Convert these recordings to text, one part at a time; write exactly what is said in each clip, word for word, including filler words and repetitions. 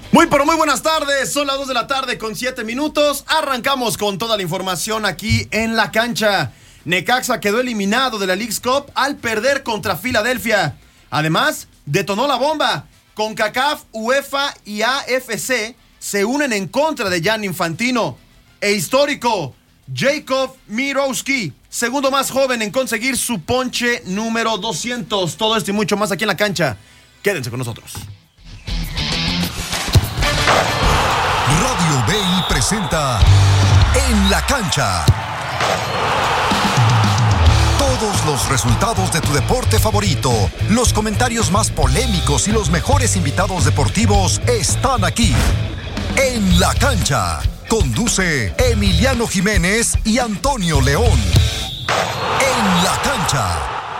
Muy pero muy buenas tardes, son las dos de la tarde con siete minutos, arrancamos con toda la información aquí en La Cancha. Necaxa quedó eliminado de la Leagues Cup al perder contra Filadelfia. Además, detonó la bomba. CONCACAF, UEFA y A F C se unen en contra de Gianni Infantino. E histórico, Jacob Mirowski, segundo más joven en conseguir su ponche número doscientos. Todo esto y mucho más aquí en La Cancha. Quédense con nosotros. Radio B I presenta En la Cancha. Todos los resultados de tu deporte favorito, los comentarios más polémicos y los mejores invitados deportivos están aquí. En la Cancha. Conduce Emiliano Jiménez y Antonio León. En la Cancha.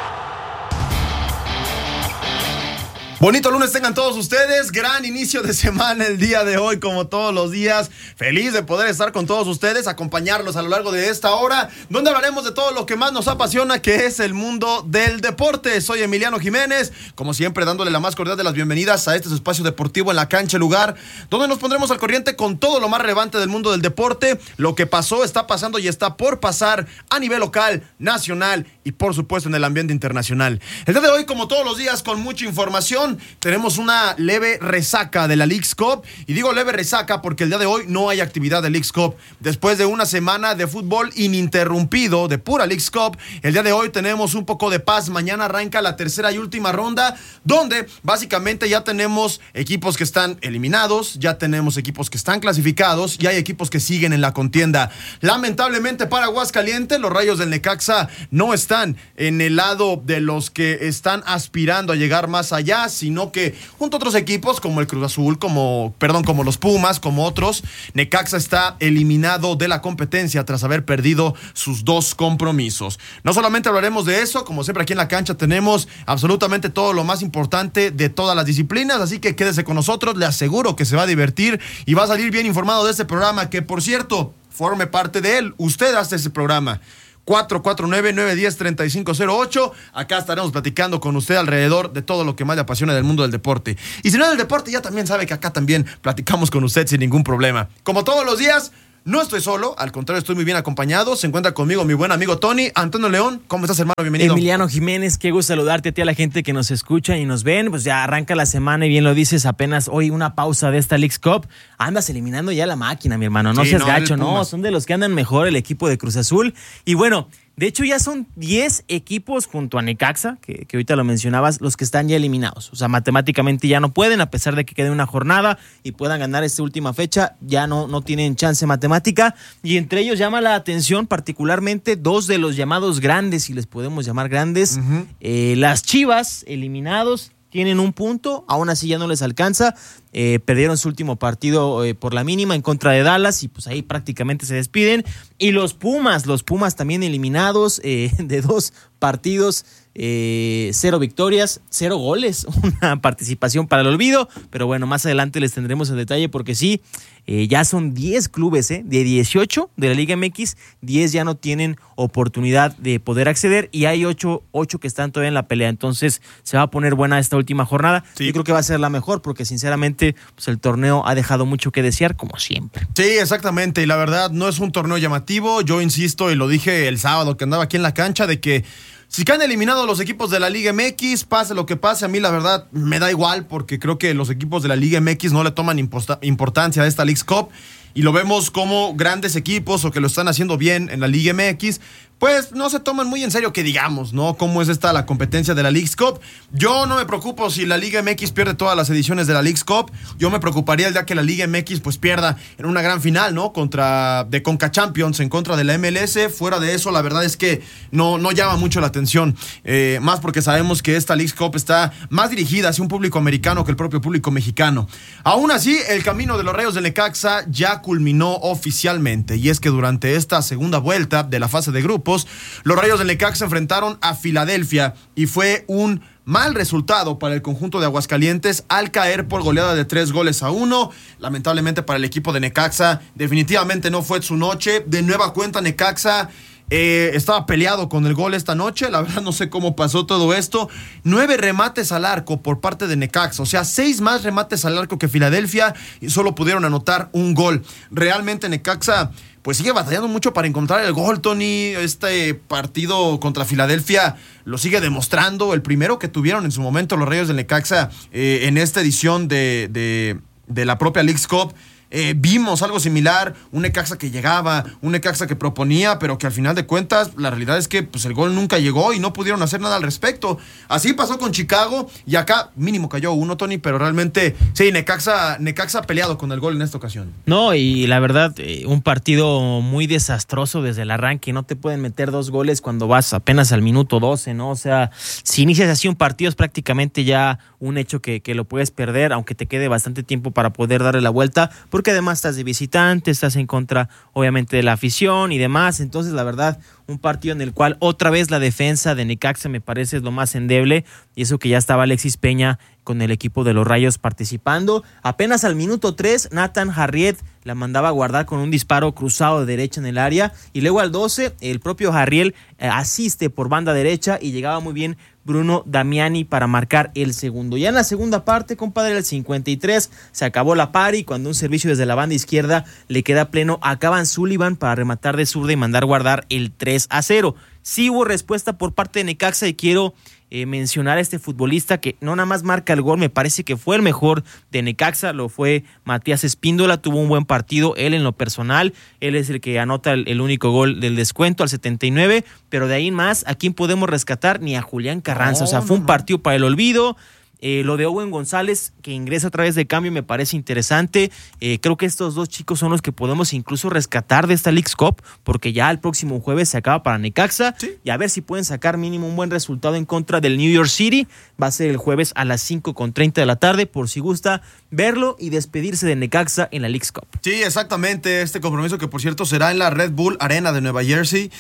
Bonito lunes tengan todos ustedes, gran inicio de semana el día de hoy como todos los días, feliz de poder estar con todos ustedes, acompañarlos a lo largo de esta hora, donde hablaremos de todo lo que más nos apasiona, que es el mundo del deporte. Soy Emiliano Jiménez, como siempre dándole la más cordial de las bienvenidas a este espacio deportivo en La Cancha, lugar donde nos pondremos al corriente con todo lo más relevante del mundo del deporte, lo que pasó, está pasando y está por pasar a nivel local, nacional y por supuesto en el ambiente internacional. El día de hoy, como todos los días, con mucha información, tenemos una leve resaca de la Leagues Cup, y digo leve resaca porque el día de hoy no hay actividad de Leagues Cup. Después de una semana de fútbol ininterrumpido, de pura Leagues Cup, el día de hoy tenemos un poco de paz. Mañana arranca la tercera y última ronda, donde básicamente ya tenemos equipos que están eliminados, ya tenemos equipos que están clasificados y hay equipos que siguen en la contienda. Lamentablemente para Aguascalientes, los Rayos del Necaxa no están en el lado de los que están aspirando a llegar más allá, sino que junto a otros equipos como el Cruz Azul, como, perdón, como los Pumas, como otros, Necaxa está eliminado de la competencia tras haber perdido sus dos compromisos. No solamente hablaremos de eso, como siempre aquí en La Cancha tenemos absolutamente todo lo más importante de todas las disciplinas, así que quédese con nosotros, le aseguro que se va a divertir y va a salir bien informado de este programa, que por cierto, forme parte de él. Usted hace ese programa. cuatro cuatro nueve, nueve uno cero, tres cinco cero ocho. Acá estaremos platicando con usted alrededor de todo lo que más le apasiona del mundo del deporte. Y si no es del deporte, ya también sabe que acá también platicamos con usted sin ningún problema. Como todos los días, no estoy solo, al contrario, estoy muy bien acompañado. Se encuentra conmigo mi buen amigo Tony. Antonio León, ¿cómo estás, hermano? Bienvenido. Emiliano Jiménez, qué gusto saludarte a ti, a la gente que nos escucha y nos ven. Pues ya arranca la semana y bien lo dices, apenas hoy una pausa de esta Leagues Cup. Andas eliminando ya la máquina, mi hermano, no sí, seas no, gacho, no, son de los que andan mejor el equipo de Cruz Azul. Y bueno, de hecho ya son diez equipos junto a Necaxa, que, que ahorita lo mencionabas, los que están ya eliminados. O sea, matemáticamente ya no pueden, a pesar de que quede una jornada y puedan ganar esta última fecha, ya no, no tienen chance matemática. Y entre ellos llama la atención particularmente dos de los llamados grandes, si les podemos llamar grandes. Uh-huh. Eh, las Chivas, eliminados, tienen un punto, aún así ya no les alcanza. Eh, perdieron su último partido eh, por la mínima en contra de Dallas y pues ahí prácticamente se despiden. Y los Pumas, los Pumas también eliminados eh, de dos partidos, eh, cero victorias, cero goles, una participación para el olvido, pero bueno, más adelante les tendremos el detalle porque sí, eh, ya son diez clubes, eh, de dieciocho de la Liga M X, diez ya no tienen oportunidad de poder acceder y hay ocho, ocho que están todavía en la pelea, entonces se va a poner buena esta última jornada. Sí. Yo creo que va a ser la mejor porque sinceramente pues el torneo ha dejado mucho que desear, como siempre. Sí, exactamente, y la verdad no es un torneo llamativo. Yo insisto y lo dije el sábado que andaba aquí en La Cancha, de que si quedan eliminados los equipos de la Liga M X, pase lo que pase, a mí la verdad me da igual, porque creo que los equipos de la Liga M X no le toman imposta- importancia a esta Leagues Cup, y lo vemos como grandes equipos o que lo están haciendo bien en la Liga M X, pues no se toman muy en serio, que digamos, ¿no? ¿Cómo es esta la competencia de la Leagues Cup? Yo no me preocupo si la Liga M X pierde todas las ediciones de la Leagues Cup. Yo me preocuparía el día que la Liga M X pues pierda en una gran final, ¿no? Contra de Conca Champions en contra de la M L S. Fuera de eso, la verdad es que no, no llama mucho la atención. Eh, más porque sabemos que esta Leagues Cup está más dirigida hacia un público americano que el propio público mexicano. Aún así, el camino de los Rayos del Necaxa ya culminó oficialmente. Y es que durante esta segunda vuelta de la fase de grupos, los Rayos del Necaxa se enfrentaron a Filadelfia y fue un mal resultado para el conjunto de Aguascalientes al caer por goleada de tres goles a uno. Lamentablemente para el equipo de Necaxa definitivamente no fue su noche. De nueva cuenta Necaxa Eh, estaba peleado con el gol esta noche, la verdad no sé cómo pasó todo esto. Nueve remates al arco por parte de Necaxa, o sea, seis más remates al arco que Filadelfia y solo pudieron anotar un gol. Realmente Necaxa pues sigue batallando mucho para encontrar el gol, Tony. Este partido contra Filadelfia lo sigue demostrando, el primero que tuvieron en su momento los Rayos del Necaxa eh, en esta edición de, de, de la propia Leagues Cup. Eh, vimos algo similar, un Necaxa que llegaba, un Necaxa que proponía, pero que al final de cuentas la realidad es que pues, el gol nunca llegó y no pudieron hacer nada al respecto. Así pasó con Chicago y acá mínimo cayó uno, Tony, pero realmente sí, Necaxa, Necaxa peleado con el gol en esta ocasión. No, y la verdad, eh, un partido muy desastroso desde el arranque. No te pueden meter dos goles cuando vas apenas al minuto doce, ¿no? O sea, si inicias así un partido es prácticamente ya un hecho que, que lo puedes perder, aunque te quede bastante tiempo para poder darle la vuelta, porque además estás de visitante, estás en contra obviamente de la afición y demás. Entonces la verdad, un partido en el cual otra vez la defensa de Necaxa me parece es lo más endeble, y eso que ya estaba Alexis Peña con el equipo de los Rayos participando. Apenas al minuto tres, Nathan Harriet la mandaba a guardar con un disparo cruzado de derecha en el área, y luego al doce el propio Harriel eh, asiste por banda derecha y llegaba muy bien Bruno Damiani para marcar el segundo. Ya en la segunda parte, compadre, el cincuenta y tres, se acabó la pari cuando un servicio desde la banda izquierda le queda pleno a Cavan Sullivan para rematar de zurda y mandar guardar el tres a cero. Sí hubo respuesta por parte de Necaxa y quiero eh, mencionar a este futbolista que no nada más marca el gol, me parece que fue el mejor de Necaxa, lo fue Matías Espíndola, tuvo un buen partido, él en lo personal, él es el que anota el, el único gol del descuento al setenta y nueve, pero de ahí en más, ¿a quién podemos rescatar? Ni a Julián Carranza, no, o sea, fue un partido para el olvido. Eh, lo de Owen González, que ingresa a través de cambio, me parece interesante. Eh, creo que estos dos chicos son los que podemos incluso rescatar de esta Leagues Cup, porque ya el próximo jueves se acaba para Necaxa, ¿sí? Y a ver si pueden sacar mínimo un buen resultado en contra del New York City. Va a ser el jueves a las cinco con treinta de la tarde, por si gusta verlo y despedirse de Necaxa en la Leagues Cup. Sí, exactamente, este compromiso que por cierto será en la Red Bull Arena de Nueva Jersey.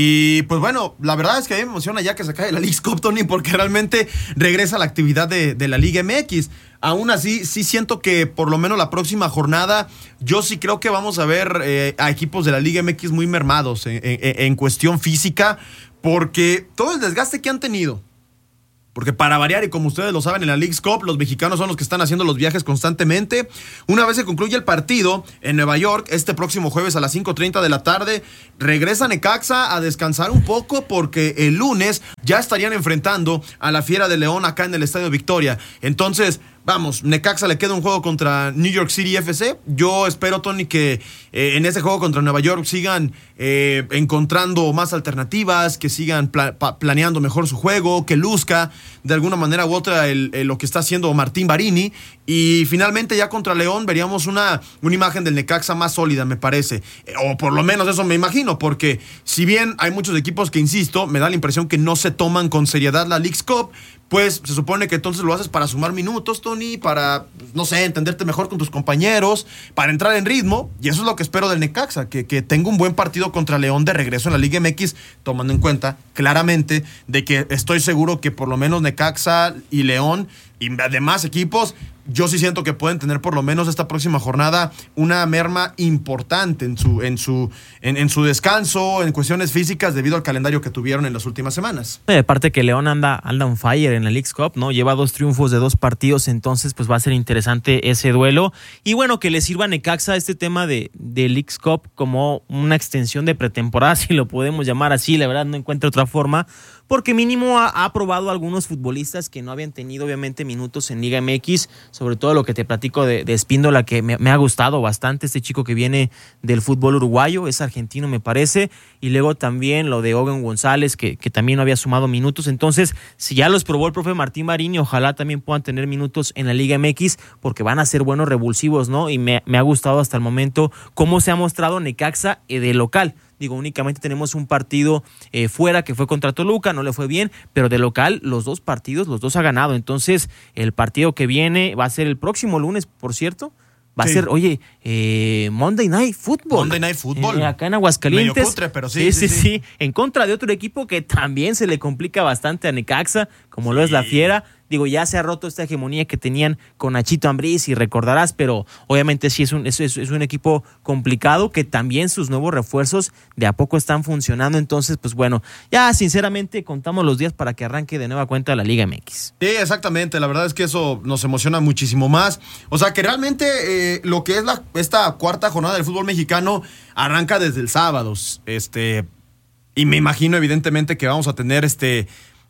Y pues bueno, la verdad es que a mí me emociona ya que se acabe la Leagues Cup, Tony, porque realmente regresa la actividad de, de la Liga M X. Aún así, sí siento que por lo menos la próxima jornada, yo sí creo que vamos a ver eh, a equipos de la Liga M X muy mermados en, en, en cuestión física, porque todo el desgaste que han tenido, porque para variar, y como ustedes lo saben, en la Leagues Cup los mexicanos son los que están haciendo los viajes constantemente. Una vez se concluye el partido en Nueva York, este próximo jueves a las cinco treinta de la tarde, regresa Necaxa a descansar un poco, porque el lunes ya estarían enfrentando a la Fiera de León acá en el Estadio Victoria. Entonces, vamos, Necaxa le queda un juego contra New York City F C. Yo espero, Tony, que eh, en ese juego contra Nueva York sigan eh, encontrando más alternativas, que sigan pla- pa- planeando mejor su juego, que luzca de alguna manera u otra el, el, lo que está haciendo Martín Barini. Y finalmente ya contra León veríamos una, una imagen del Necaxa más sólida, me parece. Eh, o por lo menos eso me imagino, porque si bien hay muchos equipos que, insisto, me da la impresión que no se toman con seriedad la Leagues Cup, pues se supone que entonces lo haces para sumar minutos, Tony, para, no sé, entenderte mejor con tus compañeros, para entrar en ritmo, y eso es lo que espero del Necaxa, que, que tenga un buen partido contra León de regreso en la Liga M X, tomando en cuenta claramente de que estoy seguro que por lo menos Necaxa y León y además equipos, yo sí siento que pueden tener por lo menos esta próxima jornada una merma importante en su, en su, en, en su descanso, en cuestiones físicas, debido al calendario que tuvieron en las últimas semanas. Eh, aparte que León anda, anda on fire en la Leagues Cup, ¿no? Lleva dos triunfos de dos partidos, entonces pues va a ser interesante ese duelo. Y bueno, que le sirva a Necaxa este tema de, de Leagues Cup como una extensión de pretemporada, si lo podemos llamar así, la verdad no encuentro otra forma, porque mínimo ha, ha probado a algunos futbolistas que no habían tenido obviamente minutos en Liga M X, sobre todo lo que te platico de, de Espíndola, que me, me ha gustado bastante, este chico que viene del fútbol uruguayo, es argentino me parece, y luego también lo de Owen González, que, que también no había sumado minutos. Entonces, si ya los probó el profe Martín Marini, ojalá también puedan tener minutos en la Liga M X, porque van a ser buenos revulsivos, ¿no? Y me, me ha gustado hasta el momento cómo se ha mostrado Necaxa eh, de local. Digo, únicamente tenemos un partido eh, fuera que fue contra Toluca, no le fue bien, pero de local los dos partidos, los dos ha ganado. Entonces, el partido que viene va a ser el próximo lunes, por cierto. Va sí. a ser, oye, eh, Monday Night Football. Monday Night Football. Eh, acá en Aguascalientes. Medio cutre, pero sí sí, sí, sí, sí. En contra de otro equipo que también se le complica bastante a Necaxa, como sí. lo es la Fiera. Digo, ya se ha roto esta hegemonía que tenían con Nachito Ambriz y recordarás, pero obviamente sí es un, es, es, es un equipo complicado que también sus nuevos refuerzos de a poco están funcionando. Entonces, pues bueno, ya sinceramente contamos los días para que arranque de nueva cuenta la Liga M X. Sí, exactamente. La verdad es que eso nos emociona muchísimo más. O sea, que realmente eh, lo que es la, esta cuarta jornada del fútbol mexicano arranca desde el sábado. Este, y me imagino evidentemente que vamos a tener este...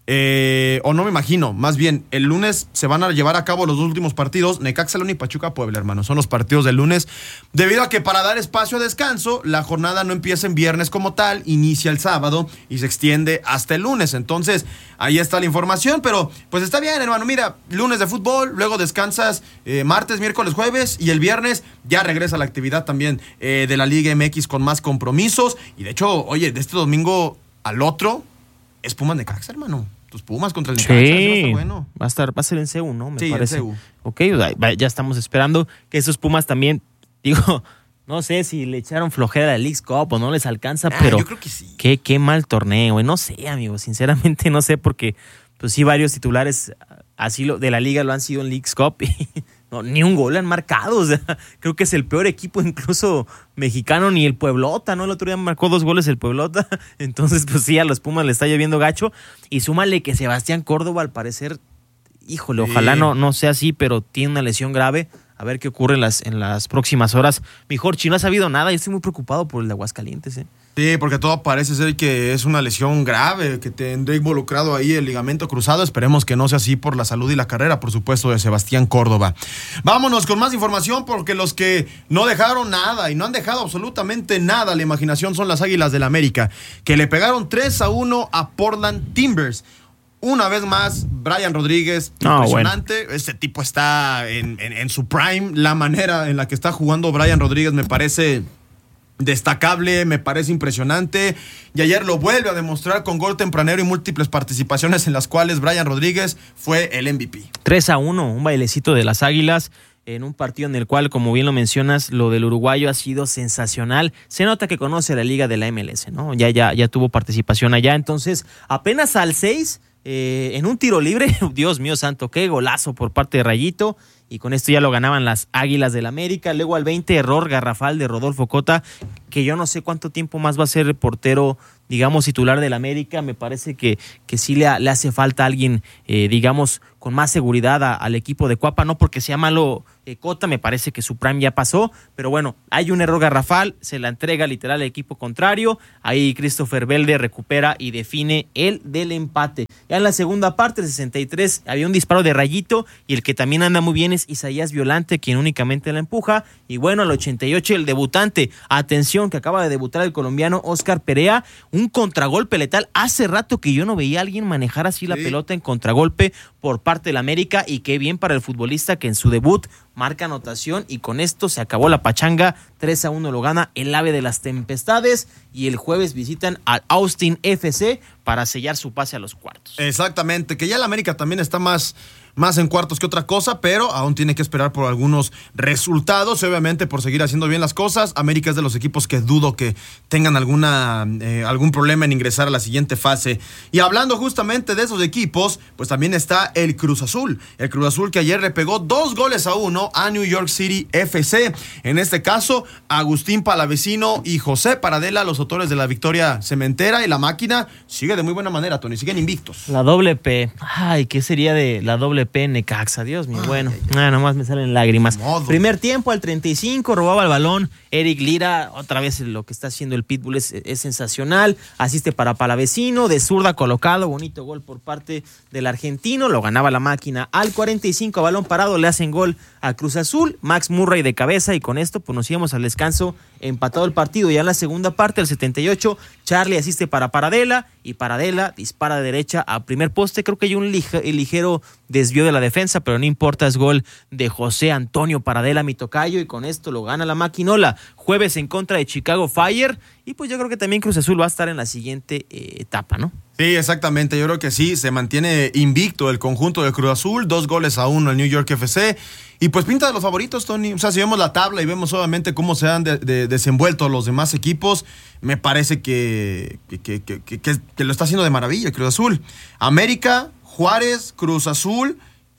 Eh, o no me imagino, más bien, el lunes se van a llevar a cabo los dos últimos partidos, Necaxa, León y Pachuca, Puebla, hermano. Son los partidos del lunes, debido a que para dar espacio a descanso, la jornada no empieza en viernes como tal, inicia el sábado y se extiende hasta el lunes. Entonces, ahí está la información, pero pues está bien, hermano. Mira, lunes de fútbol, luego descansas eh, martes, miércoles, jueves, y el viernes ya regresa la actividad también eh, de la Liga M X con más compromisos. Y de hecho, oye, de este domingo al otro es Pumas Necaxa, hermano. Tus Pumas contra el Necaxa. Sí, va a estar bueno. Va a estar, va a ser en C U, ¿no? Me sí, parece. en C U. Ok, ya estamos esperando que esos Pumas también, digo, no sé si le echaron flojera a la Leagues Cup o no les alcanza, ah, pero yo creo que sí. Qué, qué mal torneo, no sé, amigo, sinceramente no sé, porque pues sí, varios titulares así lo, de la liga lo han sido en Leagues Cup y no, ni un gol han marcado. O sea, creo que es el peor equipo incluso mexicano, ni el Pueblota, ¿no? El otro día marcó dos goles el Pueblota. Entonces, pues sí, a los Pumas le está lloviendo gacho. Y súmale que Sebastián Córdoba, al parecer, híjole, ojalá sí. no, no sea así, pero tiene una lesión grave. A ver qué ocurre en las, en las próximas horas. Mi Jorge, no ha sabido nada. Yo estoy muy preocupado por el de Aguascalientes, ¿eh? Sí, porque todo parece ser que es una lesión grave, que tendrá involucrado ahí el ligamento cruzado. Esperemos que no sea así por la salud y la carrera, por supuesto, de Sebastián Córdoba. Vámonos con más información, porque los que no dejaron nada y no han dejado absolutamente nada a la imaginación son las Águilas del América, que le pegaron tres a uno a Portland Timbers. Una vez más, Brian Rodríguez, no, impresionante. Bueno. Este tipo está en, en, en su prime. La manera en la que está jugando Brian Rodríguez me parece destacable, me parece impresionante. Y ayer lo vuelve a demostrar con gol tempranero y múltiples participaciones en las cuales Brian Rodríguez fue el M V P. tres a uno, un bailecito de las Águilas en un partido en el cual, como bien lo mencionas, lo del uruguayo ha sido sensacional. Se nota que conoce la liga de la M L S, ¿no? Ya, ya, ya tuvo participación allá. Entonces, apenas al seis... Eh, en un tiro libre, Dios mío santo, qué golazo por parte de Rayito, y con esto ya lo ganaban las Águilas del América. Luego al veinte, error garrafal de Rodolfo Cota, que yo no sé cuánto tiempo más va a ser portero, digamos, titular del América. Me parece que, que sí le, le hace falta a alguien, eh, digamos, con más seguridad a, al equipo de Cuapa, no porque sea malo eh, Cota, me parece que su prime ya pasó, pero bueno, hay un error garrafal, se la entrega literal al equipo contrario, ahí Christopher Velde recupera y define el del empate. Ya en la segunda parte, el sesenta y tres, había un disparo de Rayito, y el que también anda muy bien es Isaías Violante, quien únicamente la empuja, y bueno, al ochenta y ocho, el debutante, atención, que acaba de debutar el colombiano Oscar Perea, un contragolpe letal. Hace rato que yo no veía a alguien manejar así la sí. pelota en contragolpe por parte del América, y qué bien para el futbolista que en su debut marca anotación, y con esto se acabó la pachanga. Tres a uno lo gana el Ave de las Tempestades, y el jueves visitan al Austin F C para sellar su pase a los cuartos. Exactamente, que ya el América también está más... más en cuartos que otra cosa, pero aún tiene que esperar por algunos resultados, obviamente por seguir haciendo bien las cosas. América es de los equipos que dudo que tengan alguna eh, algún problema en ingresar a la siguiente fase. Y hablando justamente de esos equipos, pues también está el Cruz Azul. El Cruz Azul que ayer le pegó dos goles a uno a New York City F C. En este caso, Agustín Palavecino y José Paradela, los autores de la victoria cementera, y la máquina sigue de muy buena manera, Tony, siguen invictos. La doble P. Ay, ¿qué sería de la doble P en Necaxa? Dios mío, bueno, ah, nomás me salen lágrimas. Modo. Primer tiempo, al treinta y cinco, robaba el balón Eric Lira. Otra vez lo que está haciendo el Pitbull es, es sensacional. Asiste para Palavecino, de zurda colocado, bonito gol por parte del argentino. Lo ganaba la máquina. Al cuarenta y cinco, balón parado, le hacen gol a Cruz Azul. Max Murray de cabeza, y con esto pues nos íbamos al descanso, empatado el partido. Ya en la segunda parte, al setenta y ocho, Charlie asiste para Paradela, y Paradela dispara de derecha a primer poste. Creo que hay un lige- ligero desvío de la defensa, pero no importa, es gol de José Antonio Paradela, mi tocayo, y con esto lo gana la maquinola. Jueves en contra de Chicago Fire, y pues yo creo que también Cruz Azul va a estar en la siguiente eh, etapa, ¿no? Sí, exactamente, yo creo que sí, se mantiene invicto el conjunto de Cruz Azul, dos goles a uno el New York F C, y pues pinta de los favoritos, Tony. O sea, si vemos la tabla y vemos obviamente cómo se han de, de, desenvuelto los demás equipos, me parece que, que, que, que, que, que lo está haciendo de maravilla Cruz Azul. América, Juárez, Cruz Azul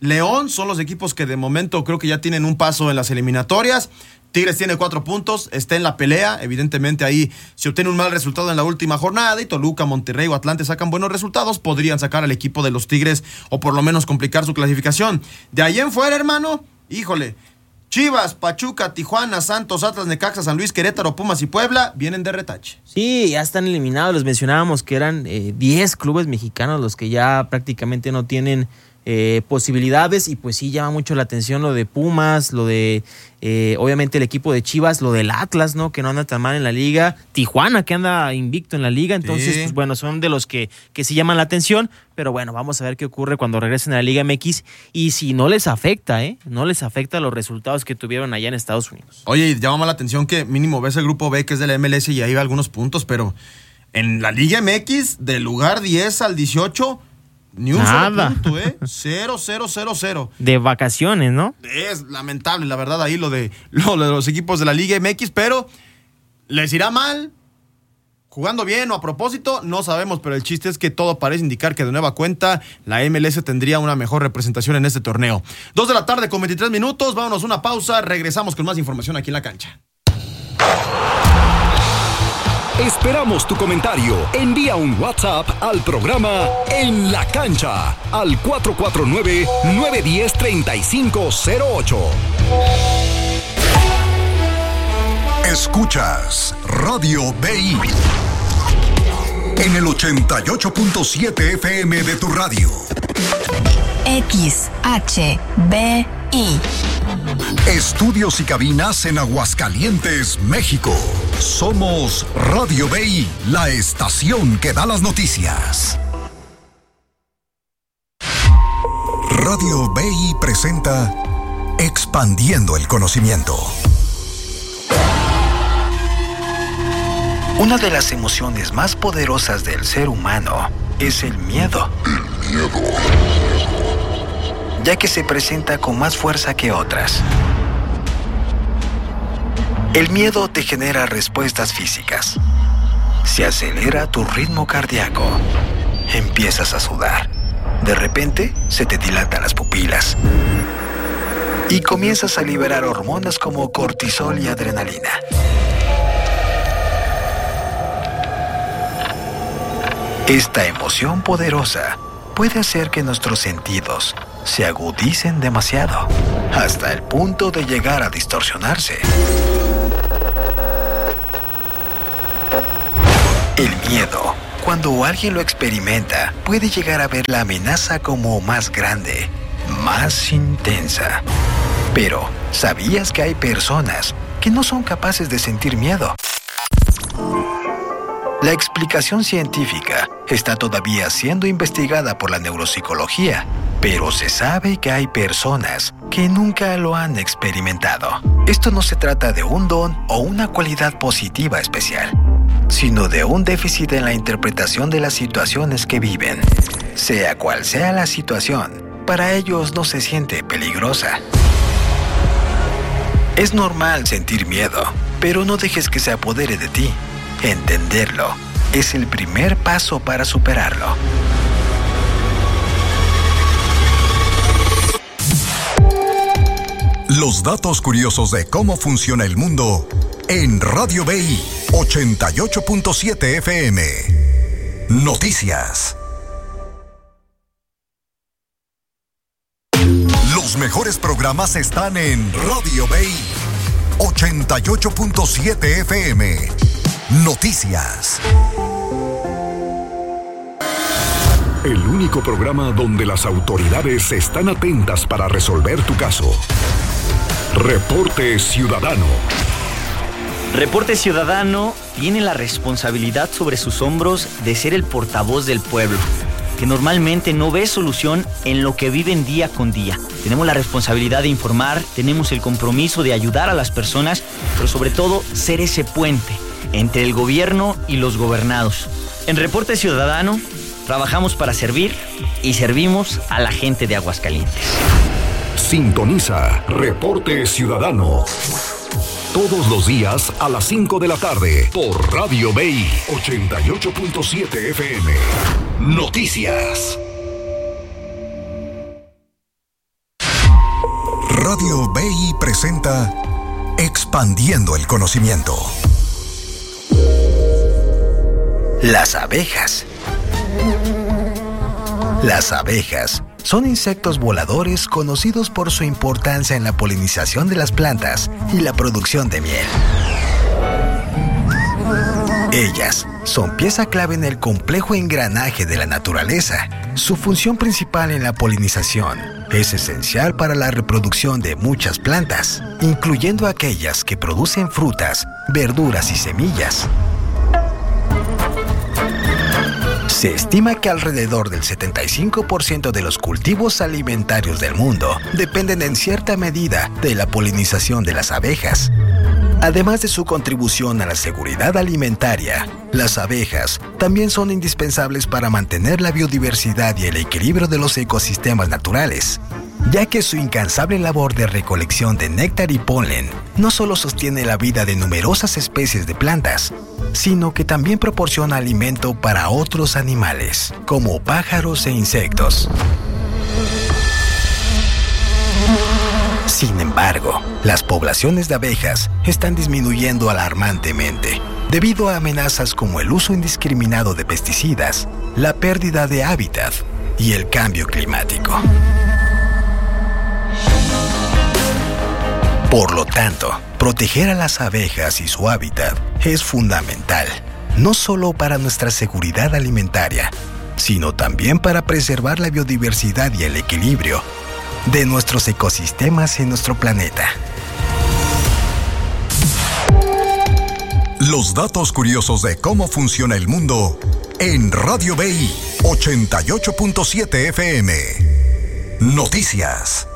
León son los equipos que de momento creo que ya tienen un paso en las eliminatorias. Tigres tiene cuatro puntos, está en la pelea. Evidentemente ahí, si obtiene un mal resultado en la última jornada y Toluca, Monterrey o Atlante sacan buenos resultados, podrían sacar al equipo de los Tigres o por lo menos complicar su clasificación. De ahí en fuera, hermano, híjole, Chivas, Pachuca, Tijuana, Santos, Atlas, Necaxa, San Luis, Querétaro, Pumas y Puebla vienen de retache. Sí, ya están eliminados. Les mencionábamos que eran eh, diez clubes mexicanos los que ya prácticamente no tienen Eh, posibilidades, y pues sí llama mucho la atención lo de Pumas, lo de eh, obviamente el equipo de Chivas, lo del Atlas, ¿no? Que no anda tan mal en la liga, Tijuana que anda invicto en la liga, entonces sí. Pues bueno, son de los que, que sí llaman la atención, pero bueno, vamos a ver qué ocurre cuando regresen a la Liga M X y si no les afecta, ¿eh? No les afecta los resultados que tuvieron allá en Estados Unidos. Oye, llama la atención que mínimo ves el grupo B que es de la M L S y ahí va algunos puntos, pero en la Liga M X del lugar diez al dieciocho ni un Nada. solo punto, ¿eh? Cero, cero, cero, cero. De vacaciones, ¿no? Es lamentable, la verdad, ahí lo de, lo de los equipos de la Liga M X, pero les irá mal, jugando bien o a propósito, no sabemos, pero el chiste es que todo parece indicar que de nueva cuenta la M L S tendría una mejor representación en este torneo. Dos de la tarde con veintitrés minutos, vámonos a una pausa, regresamos con más información aquí en La Cancha. Esperamos tu comentario. Envía un WhatsApp al programa En la Cancha al cuatro cuatro nueve, nueve uno cero, tres cinco cero ocho. Escuchas Radio B I en el ochenta y ocho punto siete F M de tu radio. X H B I. Estudios y cabinas en Aguascalientes, México. Somos Radio B I, la estación que da las noticias. Radio B I presenta Expandiendo el Conocimiento. Una de las emociones más poderosas del ser humano es el miedo. El miedo. Ya que se presenta con más fuerza que otras. El miedo te genera respuestas físicas. Se acelera tu ritmo cardíaco. Empiezas a sudar. De repente, se te dilatan las pupilas. Y comienzas a liberar hormonas como cortisol y adrenalina. Esta emoción poderosa puede hacer que nuestros sentidos se agudicen demasiado, hasta el punto de llegar a distorsionarse. El miedo, cuando alguien lo experimenta, puede llegar a ver la amenaza como más grande, más intensa. Pero, ¿sabías que hay personas que no son capaces de sentir miedo? La explicación científica está todavía siendo investigada por la neuropsicología, pero se sabe que hay personas que nunca lo han experimentado. Esto no se trata de un don o una cualidad positiva especial, sino de un déficit en la interpretación de las situaciones que viven. Sea cual sea la situación, para ellos no se siente peligrosa. Es normal sentir miedo, pero no dejes que se apodere de ti. Entenderlo es el primer paso para superarlo. Los datos curiosos de cómo funciona el mundo en Radio B I ochenta y ocho punto siete F M. Noticias. Los mejores programas están en Radio B I ochenta y ocho punto siete F M. Noticias. El único programa donde las autoridades están atentas para resolver tu caso. Reporte Ciudadano. Reporte Ciudadano tiene la responsabilidad sobre sus hombros de ser el portavoz del pueblo, que normalmente no ve solución en lo que viven día con día. Tenemos la responsabilidad de informar, tenemos el compromiso de ayudar a las personas, pero sobre todo ser ese puente entre el gobierno y los gobernados. En Reporte Ciudadano trabajamos para servir y servimos a la gente de Aguascalientes. Sintoniza Reporte Ciudadano todos los días a las cinco de la tarde por Radio B I ochenta y ocho punto siete F M. Noticias. Radio B I presenta Expandiendo el Conocimiento. Las abejas. Las abejas son insectos voladores conocidos por su importancia en la polinización de las plantas y la producción de miel. Ellas son pieza clave en el complejo engranaje de la naturaleza. Su función principal en la polinización es esencial para la reproducción de muchas plantas, incluyendo aquellas que producen frutas, verduras y semillas. Se estima que alrededor del setenta y cinco por ciento de los cultivos alimentarios del mundo dependen en cierta medida de la polinización de las abejas. Además de su contribución a la seguridad alimentaria, las abejas también son indispensables para mantener la biodiversidad y el equilibrio de los ecosistemas naturales, ya que su incansable labor de recolección de néctar y polen no solo sostiene la vida de numerosas especies de plantas, sino que también proporciona alimento para otros animales, como pájaros e insectos. Sin embargo, las poblaciones de abejas están disminuyendo alarmantemente debido a amenazas como el uso indiscriminado de pesticidas, la pérdida de hábitat y el cambio climático. Por lo tanto, proteger a las abejas y su hábitat es fundamental, no solo para nuestra seguridad alimentaria, sino también para preservar la biodiversidad y el equilibrio de nuestros ecosistemas en nuestro planeta. Los datos curiosos de cómo funciona el mundo en Radio B I ochenta y ocho punto siete F M. Noticias.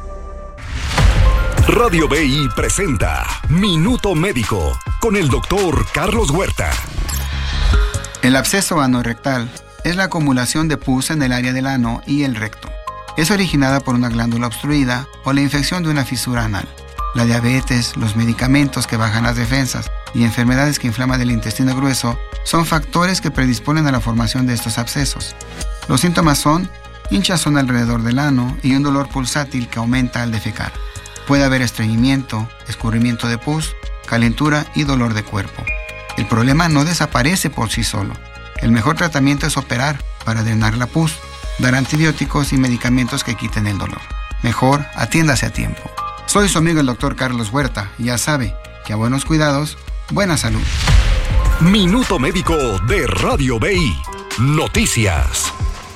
Radio B I presenta Minuto Médico con el doctor Carlos Huerta. El absceso anorrectal es la acumulación de pus en el área del ano y el recto. Es originada por una glándula obstruida o la infección de una fisura anal. La diabetes, los medicamentos que bajan las defensas y enfermedades que inflaman el intestino grueso son factores que predisponen a la formación de estos abscesos. Los síntomas son hinchazón alrededor del ano y un dolor pulsátil que aumenta al defecar. Puede haber estreñimiento, escurrimiento de pus, calentura y dolor de cuerpo. El problema no desaparece por sí solo. El mejor tratamiento es operar para drenar la pus, dar antibióticos y medicamentos que quiten el dolor. Mejor, atiéndase a tiempo. Soy su amigo el doctor Carlos Huerta y ya sabe que a buenos cuidados, buena salud. Minuto Médico de Radio B I. Noticias.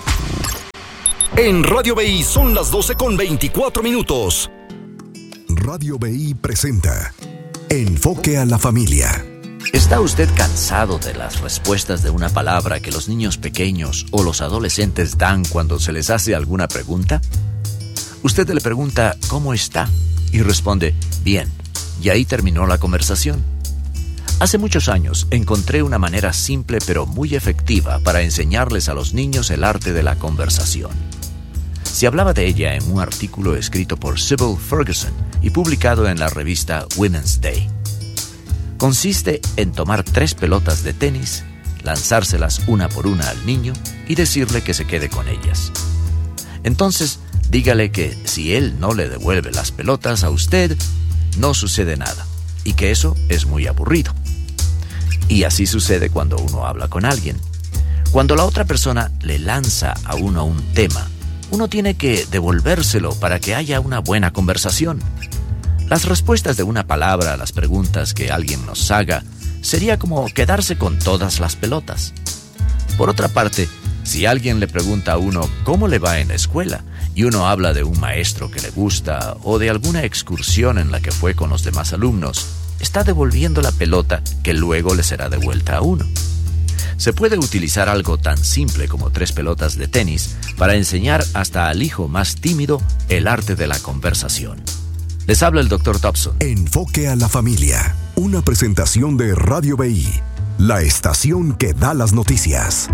En Radio B I son las doce con veinticuatro minutos. Radio B I presenta Enfoque a la Familia. ¿Está usted cansado de las respuestas de una palabra que los niños pequeños o los adolescentes dan cuando se les hace alguna pregunta? Usted le pregunta ¿cómo está? Y responde bien, y ahí terminó la conversación. Hace muchos años encontré una manera simple pero muy efectiva para enseñarles a los niños el arte de la conversación. Se hablaba de ella en un artículo escrito por Sybil Ferguson y publicado en la revista Women's Day. Consiste en tomar tres pelotas de tenis, lanzárselas una por una al niño y decirle que se quede con ellas. Entonces, dígale que si él no le devuelve las pelotas a usted, no sucede nada y que eso es muy aburrido. Y así sucede cuando uno habla con alguien. Cuando la otra persona le lanza a uno un tema, uno tiene que devolvérselo para que haya una buena conversación. Las respuestas de una palabra a las preguntas que alguien nos haga sería como quedarse con todas las pelotas. Por otra parte, si alguien le pregunta a uno cómo le va en la escuela y uno habla de un maestro que le gusta o de alguna excursión en la que fue con los demás alumnos, está devolviendo la pelota que luego le será devuelta a uno. Se puede utilizar algo tan simple como tres pelotas de tenis para enseñar hasta al hijo más tímido el arte de la conversación. Les habla el doctor Thompson. Enfoque a la Familia, una presentación de Radio B I, la estación que da las noticias.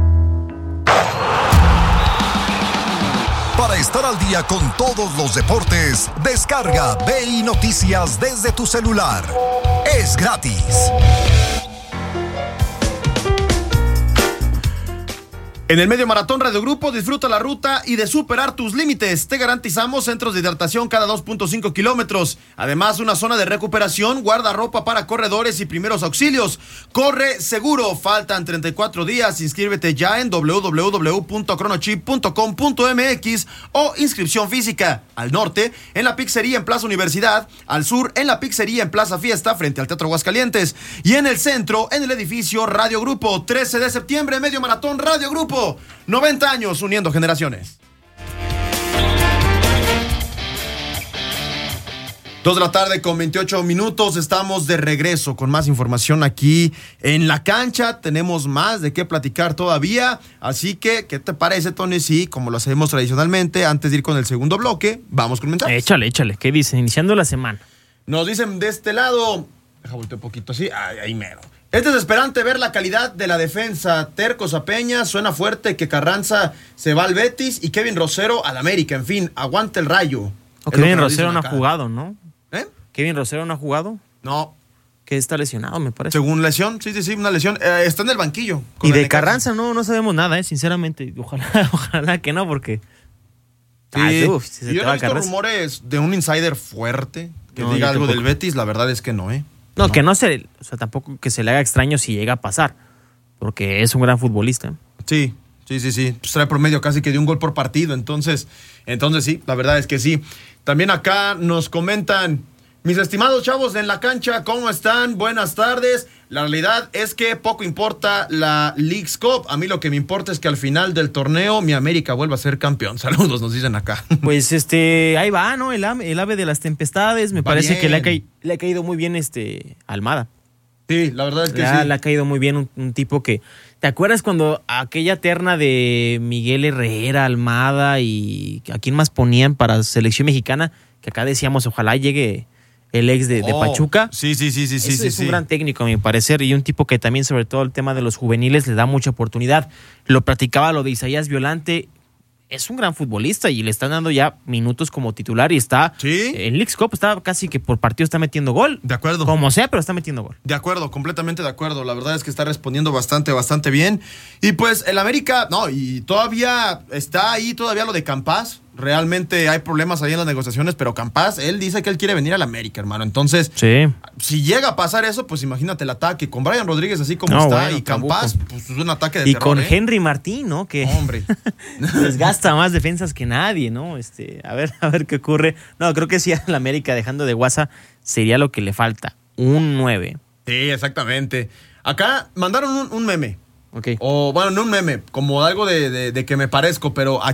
Para estar al día con todos los deportes, descarga B I Noticias desde tu celular. Es gratis. En el Medio Maratón Radio Grupo, disfruta la ruta y de superar tus límites. Te garantizamos centros de hidratación cada dos punto cinco kilómetros. Además, una zona de recuperación, guardarropa para corredores y primeros auxilios. Corre seguro. Faltan treinta y cuatro días. Inscríbete ya en doble u doble u doble u punto cronochip punto com punto m x o inscripción física. Al norte, en la pizzería en Plaza Universidad. Al sur, en la pizzería en Plaza Fiesta, frente al Teatro Aguascalientes. Y en el centro, en el edificio Radio Grupo. trece de septiembre, Medio Maratón Radio Grupo. noventa años uniendo generaciones. Dos de la tarde con veintiocho minutos. Estamos de regreso con más información aquí en la cancha. Tenemos más de qué platicar todavía. Así que, ¿qué te parece, Tony? Sí, como lo hacemos tradicionalmente, antes de ir con el segundo bloque, vamos con mensajes. Échale, échale. ¿Qué dicen? Iniciando la semana. Nos dicen de este lado. Deja voltear un poquito así. Ay, ahí mero. Es desesperante ver la calidad de la defensa. Tercos a Peña, suena fuerte que Carranza se va al Betis y Kevin Rosero al América. En fin, aguante el Rayo. O Kevin Rosero no ha jugado, ¿no? ¿Eh? ¿Kevin Rosero no ha jugado? No. Que está lesionado, me parece. Según lesión, sí, sí, sí, una lesión. Eh, está en el banquillo. Y de Carranza no, no sabemos nada, eh, sinceramente. Ojalá, ojalá que no, porque... Sí. Ay, uf, si se yo te no va he visto Carranza. rumores de un insider fuerte que No, diga yo algo tampoco. del Betis. La verdad es que no, ¿eh? No, no, que no se... O sea, tampoco que se le haga extraño si llega a pasar. Porque es un gran futbolista. Sí, sí, sí, sí. Pues trae promedio casi que de un gol por partido. Entonces, entonces sí, la verdad es que sí. También acá nos comentan... Mis estimados chavos en la cancha, ¿cómo están? Buenas tardes. La realidad es que poco importa la Leagues Cup. A mí lo que me importa es que al final del torneo mi América vuelva a ser campeón. Saludos, nos dicen acá. Pues este, ahí va, ¿no? El ave, el ave de las tempestades. Me Va parece bien. que le ha, ca- le ha caído muy bien este Almada. Sí, la verdad es que Le ha, sí. le ha caído muy bien un, un tipo que... ¿Te acuerdas cuando aquella terna de Miguel Herrera, Almada y a quién más ponían para selección mexicana? Que acá decíamos, ojalá llegue el ex de, de Oh, Pachuca. Sí, sí, sí, sí, sí. Ese sí, es sí. un gran técnico, a mi parecer, y un tipo que también, sobre todo el tema de los juveniles, le da mucha oportunidad. Lo platicaba lo de Isaías Violante. Es un gran futbolista y le están dando ya minutos como titular y está ¿Sí? en Leagues Cup, está casi que por partido está metiendo gol. De acuerdo. Como sea, pero está metiendo gol. De acuerdo, completamente de acuerdo. La verdad es que está respondiendo bastante, bastante bien. Y pues el América, no, y todavía está ahí, todavía lo de Campás. Realmente hay problemas ahí en las negociaciones, pero Campás, él dice que él quiere venir al América, hermano. Entonces, Sí. si llega a pasar eso, pues imagínate el ataque con Brian Rodríguez así como No, está bueno, y Campás, tampoco. pues es un ataque de Y terror, con ¿eh? Henry Martín, ¿no? Que Hombre. desgasta más defensas que nadie, ¿no? Este, a ver, a ver qué ocurre. No, creo que sí al América dejando de Guasa sería lo que le falta. Un nueve. Sí, exactamente. Acá mandaron un, un meme. Ok. O bueno, no un meme, como algo de, de, de que me parezco, pero